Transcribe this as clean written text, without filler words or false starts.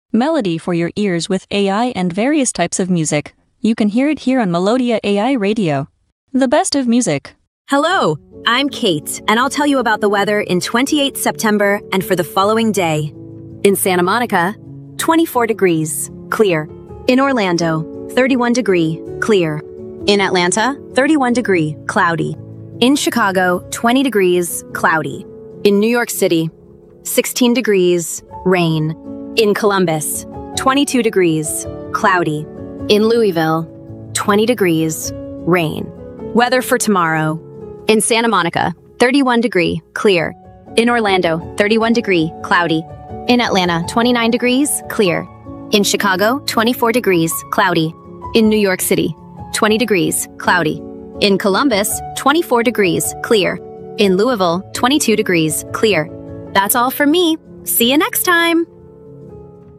Melody for your ears with AI and various types of music. You can hear it here on Melodia AI Radio. The best of music. Hello, I'm Kate, and I'll tell you about the weather in 28th September and for the following day. In Santa Monica, 24 degrees, clear. In Orlando, 31 degree, clear. In Atlanta, 31 degree, cloudy. In Chicago, 20 degrees, cloudy. In New York City, 16 degrees, rain. In Columbus, 22 degrees, cloudy. In Louisville, 20 degrees, rain. Weather for tomorrow. In Santa Monica, 31 degree, clear. In Orlando, 31 degree, cloudy. In Atlanta, 29 degrees, clear. In Chicago, 24 degrees, cloudy. In New York City, 20 degrees, cloudy. In Columbus, 24 degrees, clear. In Louisville, 22 degrees, clear. That's all from me. See you next time.